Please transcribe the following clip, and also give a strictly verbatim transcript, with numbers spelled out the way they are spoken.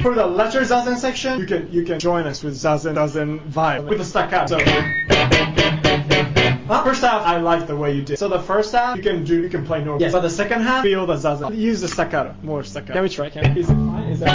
For the latter zazen section, you can you can join us with zazen zazen vibe with the staccato. So, huh? First half, I like the way you did. So the first half, you can do you can play normal. Yes. But the second half, feel the zazen. Use the staccato, more staccato. Can we try? Can we? Is it fine? Is that?